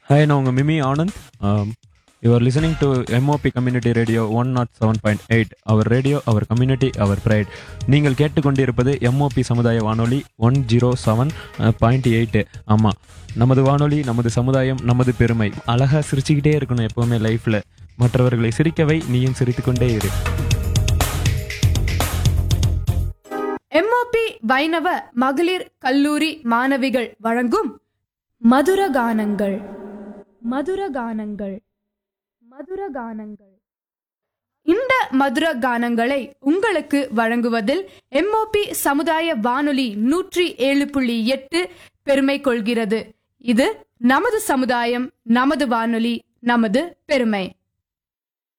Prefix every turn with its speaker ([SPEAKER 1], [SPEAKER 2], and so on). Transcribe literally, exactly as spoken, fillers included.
[SPEAKER 1] Hi, நான் உங்கள் meme Anand. You are listening to MOP community radio one not seven point eight. Our radio, our community, our fried. நீங்கள் கேட்டுக்கொண்டிருப்பது MOP சமுதாய வானொலி one zero seven point eight. ஆமாம், நமது வானொலி, நமது சமுதாயம், நமது பெருமை. அழகாக சிரிச்சுக்கிட்டே இருக்கணும் எப்போவுமே லைஃப்பில். மற்றவர்களை சிரிக்கவை, நீயும் சிரித்துக்கொண்டே இரு.
[SPEAKER 2] எம்ஓபி வைணவ மகளிர் கல்லூரி மாணவிகள் வழங்கும் மதுரகானங்கள் மதுரகானங்கள் மதுரகானங்கள் இந்த மதுரகானங்களை உங்களுக்கு வழங்குவதில் எம்ஓபி சமுதாய வானொலி நூற்றி ஏழு புள்ளி எட்டு பெருமை கொள்கிறது. இது நமது சமுதாயம், நமது வானொலி, நமது பெருமை.